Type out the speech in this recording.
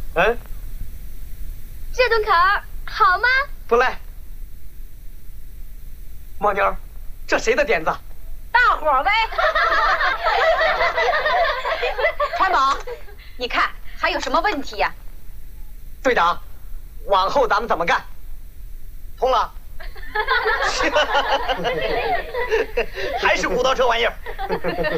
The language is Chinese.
嗯， 这顿烤儿好吗？ 不赖。毛妞，这谁的点子？ 大伙儿呗。川宝，你看还有什么问题呀？ 队长，往后咱们怎么干？通了。还是骨头这玩意儿。